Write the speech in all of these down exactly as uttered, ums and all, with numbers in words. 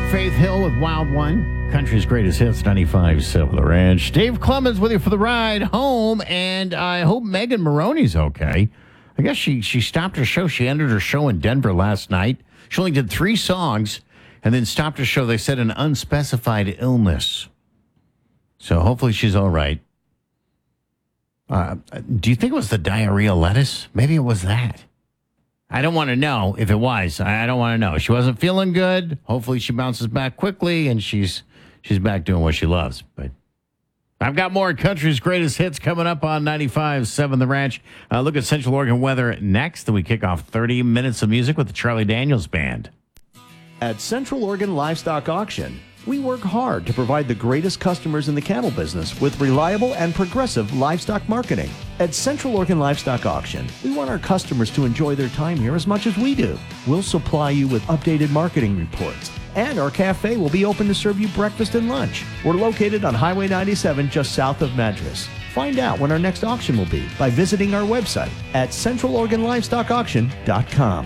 Faith Hill with Wild One. Country's greatest hits, ninety-five point seven The Ranch. Dave Clemens with you for the ride home, and I hope Megan Maroney's okay. I guess she, she stopped her show. She ended her show in Denver last night. She only did three songs and then stopped her show. They said an unspecified illness. So hopefully she's all right. Uh, do you think it was the diarrhea lettuce? Maybe it was that. I don't want to know if it was. I don't want to know. She wasn't feeling good. Hopefully she bounces back quickly and she's she's back doing what she loves. But I've got more country's greatest hits coming up on ninety-five point seven The Ranch. Uh, look at Central Oregon weather next. Then we kick off thirty minutes of music with the Charlie Daniels Band. At Central Oregon Livestock Auction, we work hard to provide the greatest customers in the cattle business with reliable and progressive livestock marketing. At Central Oregon Livestock Auction, we want our customers to enjoy their time here as much as we do. We'll supply you with updated marketing reports, and our cafe will be open to serve you breakfast and lunch. We're located on Highway ninety-seven just south of Madras. Find out when our next auction will be by visiting our website at central oregon livestock auction dot com.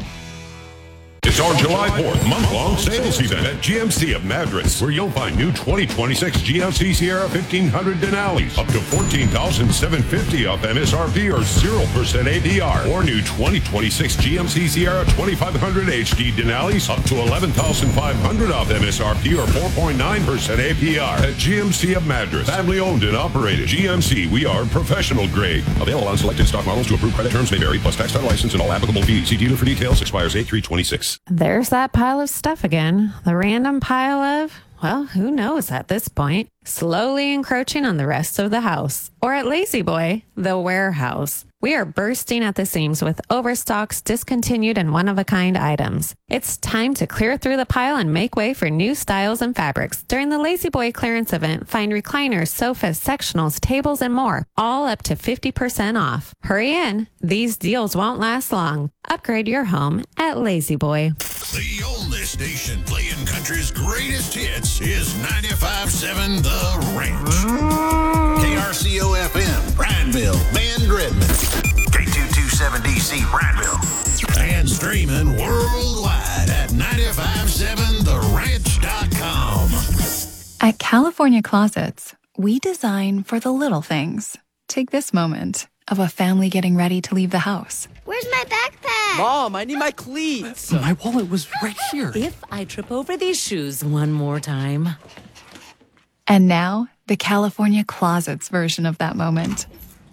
It's our July fourth month-long sales event at G M C of Madras, where you'll find new twenty twenty-six G M C Sierra fifteen hundred Denali's up to fourteen thousand seven hundred fifty dollars off M S R P or zero percent A D R, or new twenty twenty-six G M C Sierra twenty-five hundred H D Denali's up to eleven thousand five hundred dollars off M S R P or four point nine percent A P R at G M C of Madras. Family owned and operated. G M C, we are professional grade. Available on selected stock models to approved credit terms may vary, plus tax title license and all applicable fees. See dealer for details. Expires eight three twenty-six. There's that pile of stuff again. The random pile of, well, who knows at this point, slowly encroaching on the rest of the house. Or at Lazy Boy, the warehouse. We are bursting at the seams with overstocks, discontinued, and one-of-a-kind items. It's time to clear through the pile and make way for new styles and fabrics. During the Lazy Boy clearance event, find recliners, sofas, sectionals, tables, and more, all up to fifty percent off. Hurry in. These deals won't last long. Upgrade your home at Lazy Boy. The oldest station playing country's greatest hits is ninety-five point seven The Ranch. K R C O F M, Prineville, Van Redmond. K two twenty-seven D C, Prineville. And streaming worldwide at ninety-five point seven the ranch dot com. At California Closets, we design for the little things. Take this moment of a family getting ready to leave the house. Where's my backpack? Mom, I need my cleats. My wallet was right here. If I trip over these shoes one more time. And now, the California Closets version of that moment.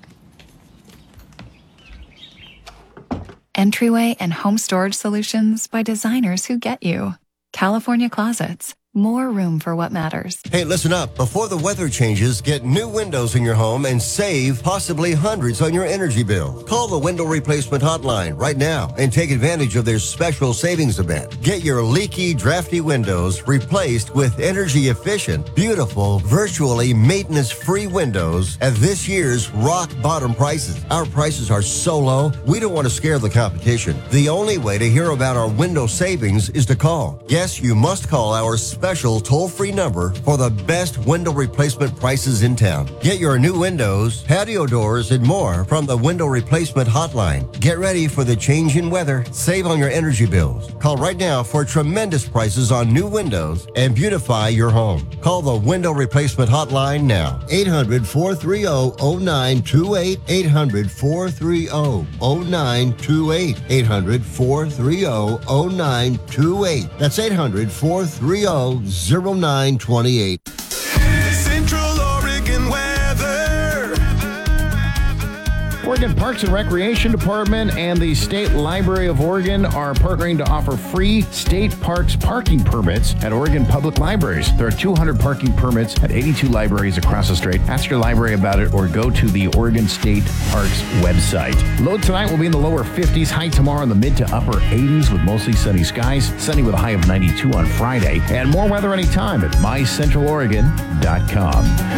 Entryway and home storage solutions by designers who get you. California Closets. More room for what matters. Hey, listen up. Before the weather changes, get new windows in your home and save possibly hundreds on your energy bill. Call the Window Replacement Hotline right now and take advantage of their special savings event. Get your leaky, drafty windows replaced with energy-efficient, beautiful, virtually maintenance-free windows at this year's rock-bottom prices. Our prices are so low, we don't want to scare the competition. The only way to hear about our window savings is to call. Yes, you must call our special toll-free number for the best window replacement prices in town. Get your new windows, patio doors, and more from the Window Replacement Hotline. Get ready for the change in weather. Save on your energy bills. Call right now for tremendous prices on new windows and beautify your home. Call the Window Replacement Hotline now. eight hundred, four three zero, zero nine two eight. eight hundred, four three zero, zero nine two eight. eight hundred, four three zero, zero nine two eight. That's eight hundred, four three zero, zero nine two eight. Central Oregon weather. Oregon Parks and Recreation Department and the State Library of Oregon are partnering to offer free state parks parking permits at Oregon Public Libraries. There are two hundred parking permits at eighty-two libraries across the state. Ask your library about it or go to the Oregon State Parks website. Low tonight will be in the lower fifties. High tomorrow in the mid to upper eighties with mostly sunny skies. Sunny with a high of ninety-two on Friday. And more weather anytime at my central oregon dot com.